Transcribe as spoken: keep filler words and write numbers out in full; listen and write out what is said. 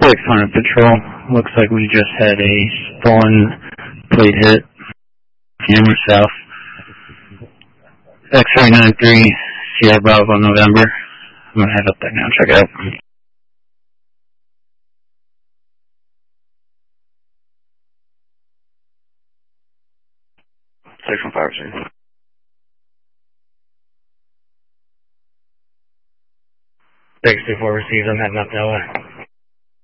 six hundred Patrol. Looks like we just had a stolen plate hit. Hammer South. X-ray nine three, Sierra Bravo, November. I'm going to head up there now and check it out. six one five, sir. six two four received. I'm heading up that way.